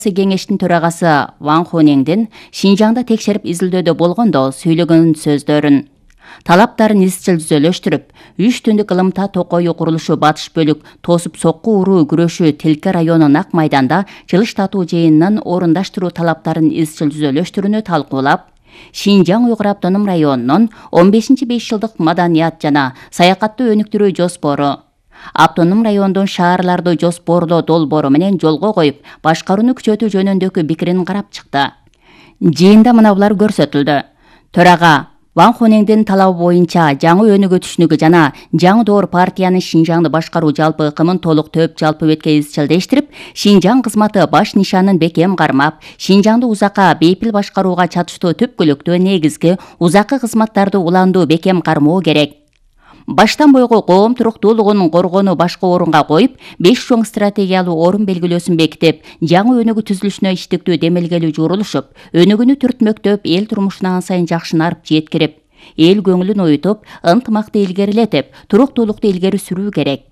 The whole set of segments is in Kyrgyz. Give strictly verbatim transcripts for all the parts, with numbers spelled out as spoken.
кеңештин төрагасы Ван Хонеңдин Шинжаңда текшерип изилдөөдө болгондо сүйлөгөн сөздөрүн талаптарын изчил түзөлөштүрүп, үч түндүк ылымта токою курулушу батыш бөлүк тосуп сокку уруу күрөшү Тилке району Нак майданда жылыштатуу жыйынынын орундаштыруу талаптарын изчил түзөлөштүрүүнү талкуулап, Шинжаң Уйгур автоном районунун он бешинчи беш жылдык маданият жана саякатты өнүктүрүү жоспору, автоном райондун шаарларды жоспорлоо долбоору менен жолго коюп, башкарууну күчөтүү жөнүндөгү пикирин карап чыкты. Жыйында мына булар көрсөтүлдү. Төрага Ван Хонеңдин талабы боюнча жаңы өнүгүү түшүнүгү жана жаңы доор партиянын Шинжаңды башкаруу жалпы ыкымын толук төп жалпы бетке изчилдештирип, Шинжаң кызматы баш нишанын бекем кармап, Шинжаңды узакка бейпил башкарууга чатыштуу түпкүлүктүү негизги узаккы кызматтарды уландуу бекем кармоо керек. Баштан бойго коом туруктуулугун коргоону башкы орунга коюп, беш чоң стратегиялуу орун белгилөөсүн бекитип, жаңы өнүгүү түзүлүшүнө иштиктүү демелгелүү журулушуп, өнүгүүнү түртмөктөп, эл турмушуна ан сайын жакшынарып жеткирип, эл көңүлүн оютуп, ынтымакты илгерилетип, туруктуулукту илгери сүрүү керек.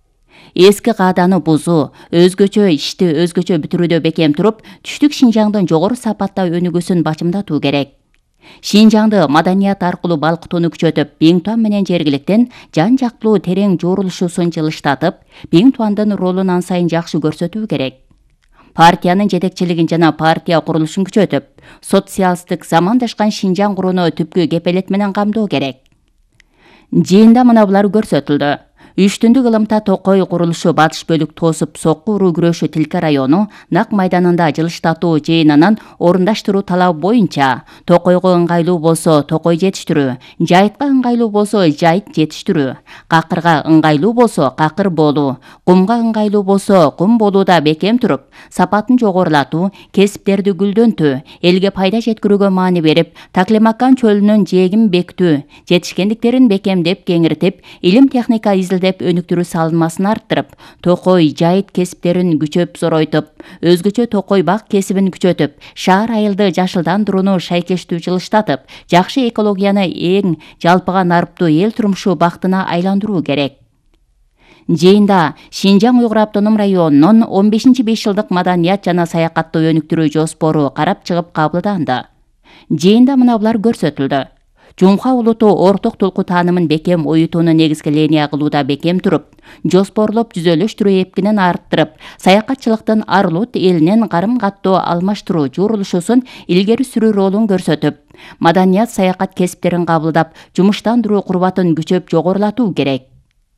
Эски кааданы бузуу, өзгөчө ишти өзгөчө бүтүрүүдө бекем туруп, түштүк Шинжаңдын жогору сапатта өнүгүүсүн бачымдатуу керек. Шинжаңды маданият аркылуу балкытууну күчөтүп, Биң Туан менен жергиликтен жан жактылуу терең журулушуусун жылыштатып, Биң Туандын ролун ан сайын жакшы көрсөтүү керек. Партиянын жетекчилигин жана партия курулушун күчөтүп, социалисттик замандашкан Шинжаң курууну түпкү кепелет менен камдоо керек. Жыйында мына булар көрсөтүлдү. Үч түндүк ылымта токой курулушу батыш бөлүк тосуп сокку уруу күрөшү Тилке району Нак майданында жылыштатуу жыйынынын орундаштыруу талабы боюнча токойго ыңгайлуу болсо токой жетиштирүү, жайытка ыңгайлуу болсо жайыт жетиштирүү, какырга ыңгайлуу болсо какыр болуу, кумга ыңгайлуу болсо кум болууда бекем туруп, сапатын жогорулатуу, кесиптерди гүлдөнтүү, элге пайда жеткирүүгө маани берип, Таклемакан чөлүнүн жээгин бекитүү, жетишкендиктерин бекемдеп кеңиртип, илим техника изилдеп өнүктүрүү салынмасын арттырып, токой жайыт кесиптерин күчөп зоройтуп, өзгөчө токой бак кесибин күчөтүп, шаар айылды жашылдандырууну шайкештүү жылыштатып, жакшы экологияны эң жалпыга нарыптуу эл турмушу бактына айландыруу керек. Жыйында Шинжаң Уйгур автоном районунун он бешинчи беш жылдык маданият жана саякатты өнүктүрүү жоспору карап чыгып кабылданды. Жыйында мына булар көрсөтүлдү. Жумха улуту орток толку таанымын бекем оютууну негизги линия кылууда бекем туруп, жоспорлоп түзөлөштүрүү эпкинин арттырып, саякатчылыктын Арлут элинин карым каттоо алмаштыруу журулушусун илгери сүрүү ролун көрсөтүп, маданият саякат кесиптерин кабылдап, жумуштандыруу курбатын күчөп жогорулатуу керек.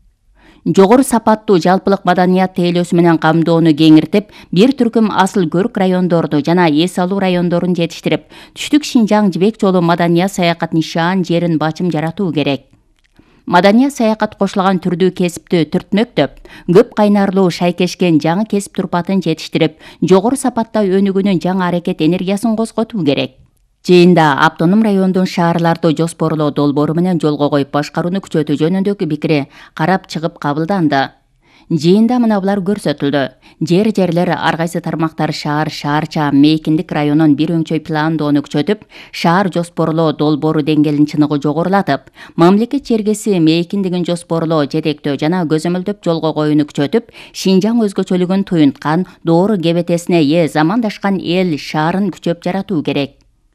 Жогору сапаттуу жалпылык маданият тейлөөсү менен камдоону кеңиртип, бир түркүм асыл көрк райондорду жана эс алуу райондорун жетиштирип, түштүк Шинжаң жибек жолу маданият саякат нишан жерин бачым жаратуу керек. Маданият саякат кошулган түрдүү кесипти түртмөктөп, көп кайнарлуу шайкешкен жаңы кесип турпатын жетиштирип, жогору сапатта өнүгүүнүн жаңы аракет энергиясын козготуу керек. Жыйында автоном райондун шаарларды жоспорлоо долбоору менен жолго коюп, башкарууну күчөтүү жөнүндөгү пикири карап чыгып кабылданды. Жыйында мына булар көрсөтүлдү. Жер-жерлер ар кайсы тармактар шаар, шаарча, мейкиндик районун бир өңчөй пландоону күчөтүп, шаар жоспорлоо долбоору деңгээлин чыныгы жогорулатып, мамлекет чергеси мейкиндигин жоспорлоо, жетектөө жана көзөмөлдөп жолго коюуну күчөтүп, Шинжаң өзгөчөлүгүн туюнткан, доору кебетесине ээ замандашкан эл шаарын күчөп жаратуу керек.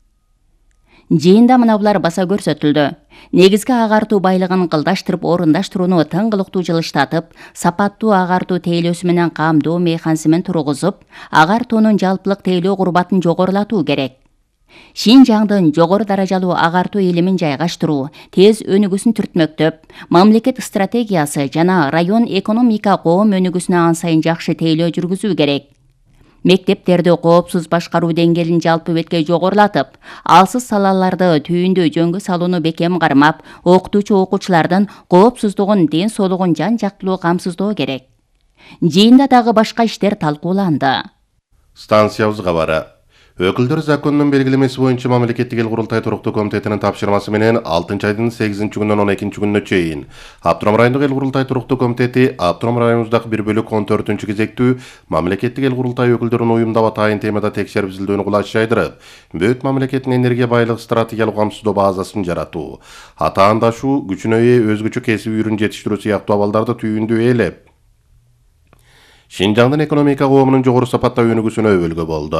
Жыйында мына булар баса көрсөтүлдү. Негизги агартуу байлыгын кылдаштырып орундаштырууну тыңгылыктуу жылыштатып, сапаттуу агартуу тейлөөсү менен камдоо механизмин тургузуп, агартуунун жалпылык тейлөө курбатын жогорулатуу керек. Шинжаңдын жогору даражалуу агартуу илимин жайгаштыруу, тез өнүгүүсүн түртмөктөп, мамлекет стратегиясы жана район экономика коом өнүгүүсүнө ан сайын жакшы тейлөө жүргүзүү керек. Мектептерди коопсуз башкаруу деңгээлин жалпы бетке жогорулатып, алсыз салаларды түйүндү жөнгө салууну бекем кармап, окутуучу окуучулардын коопсуздугун, ден соолугун жан жактылуу камсыздоо керек. Жыйында дагы башка иштер талкууланды. Станциябыз кабары. Өкүлдөр законунун белгилемеси боюнча мамлекеттик эл курултай туруктуу комитетинин тапшырмасы менен алтынчы айдын сегизинчи күнүнөн он экинчи күнүнө чейин Автоном райондук эл курултай туруктуу комитети Автоном районубуздагы бир бөлүк он төртүнчү кезектүү мамлекеттик эл курултай өкүлдөрүн уюмдап атайын темада текшерип изилдөөнү кулач жайдырып, бөт мамлекеттин энергия байлык стратегиялык камсыздоо базасын жаратуу, атаандашуу, күчүнө ээ өзгөчө кесип үйрүн жетиштирүү сыяктуу абалдарды түйүндү ээлеп, Шинжаңдын экономика коомунун жогору сапатта өнүгүүсүнө өбөлгө болду.